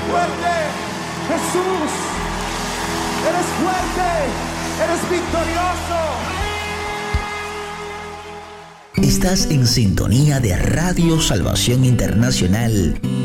fuerte, Jesús. Eres fuerte, eres victorioso. Estás en sintonía de Radio Salvación Internacional.